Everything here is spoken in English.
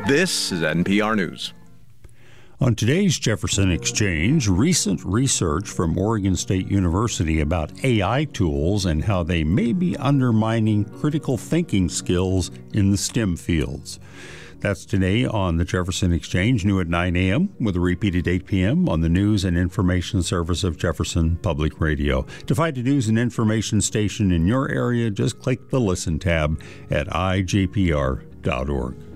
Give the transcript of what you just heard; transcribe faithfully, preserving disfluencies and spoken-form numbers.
This is N P R News. On today's Jefferson Exchange, recent research from Oregon State University about A I tools and how they may be undermining critical thinking skills in the STEM fields. That's today on the Jefferson Exchange, new at nine a.m., with a repeat at eight p.m. on the News and Information Service of Jefferson Public Radio. To find a news and information station in your area, just click the Listen tab at I J P R dot org.